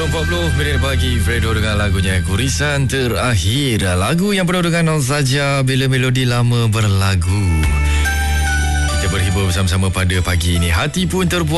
9.40 pagi, Fredo dengan lagunya Kurisan Terakhir. Lagu yang penuh dengan non saja bila melodi lama berlagu. Kita berhibur bersama-sama pada pagi ini. Hati pun terbuat